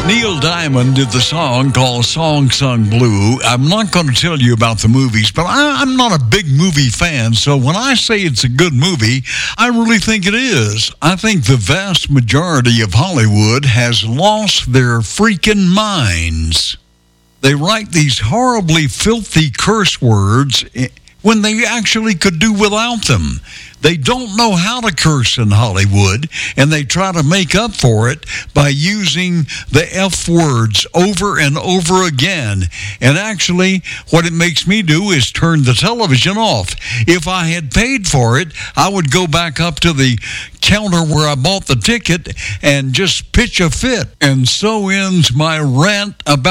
Neil Diamond did the song called Song Sung Blue. I'm not going to tell you about the movies, but I'm not a big movie fan, so when I say it's a good movie, I really think it is. I think the vast majority of Hollywood has lost their freaking minds. They write these horribly filthy curse words when they actually could do without them. They don't know how to curse in Hollywood, and they try to make up for it by using the F words over and over again. And actually, what it makes me do is turn the television off. If I had paid for it, I would go back up to the counter where I bought the ticket and just pitch a fit. And so ends my rant about